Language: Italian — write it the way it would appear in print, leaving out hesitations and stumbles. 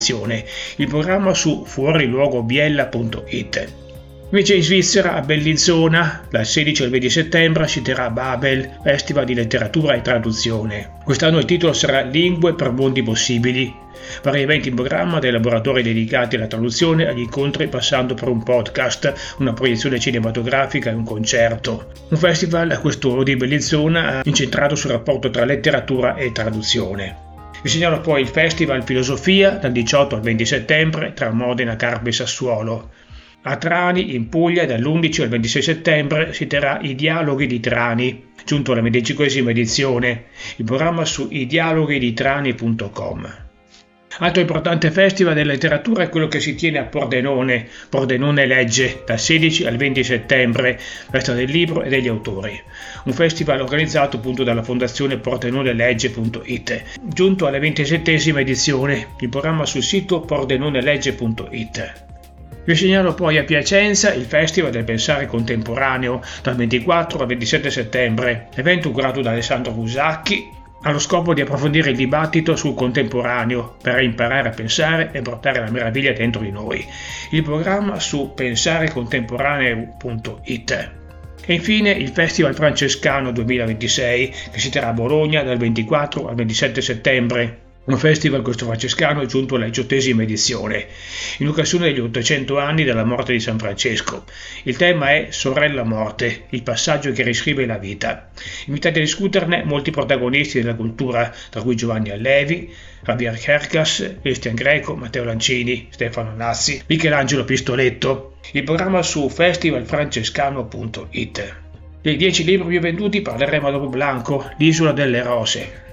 il programma su fuoriluogobiella.it. Invece in Svizzera, a Bellinzona, dal 16 al 20 settembre si terrà Babel, Festival di letteratura e traduzione. Quest'anno il titolo sarà Lingue per mondi possibili. Vari eventi in programma, dai laboratori dedicati alla traduzione agli incontri passando per un podcast, una proiezione cinematografica e un concerto. Un festival, questo di Bellinzona, incentrato sul rapporto tra letteratura e traduzione. Vi segnalo poi il Festival Filosofia dal 18 al 20 settembre tra Modena, Carpi e Sassuolo. A Trani, in Puglia, dall'11 al 26 settembre si terrà I Dialoghi di Trani, giunto alla 25esima edizione. Il programma su idialoghiditrani.com. Altro importante festival della letteratura è quello che si tiene a Pordenone, Pordenone Legge, dal 16 al 20 settembre, festa del libro e degli autori. Un festival organizzato appunto dalla fondazione PordenoneLegge.it, giunto alla 27esima edizione. Il programma sul sito PordenoneLegge.it. Vi segnalo poi a Piacenza il Festival del Pensare Contemporaneo dal 24 al 27 settembre, evento curato da Alessandro Busacchi, ha lo scopo di approfondire il dibattito sul contemporaneo per imparare a pensare e portare la meraviglia dentro di noi. Il programma su pensarecontemporaneo.it. E infine il Festival Francescano 2026 che si terrà a Bologna dal 24 al 27 settembre. Un festival questo francescano giunto alla 18esima edizione, in occasione degli 800 anni della morte di San Francesco. Il tema è Sorella Morte, il passaggio che riscrive la vita. Invitati a discuterne molti protagonisti della cultura, tra cui Giovanni Allevi, Javier Cercas, Cristian Greco, Matteo Lancini, Stefano Nazzi, Michelangelo Pistoletto. Il programma su festivalfrancescano.it. Dei 10 libri più venduti parleremo ad Blanco, L'Isola delle Rose.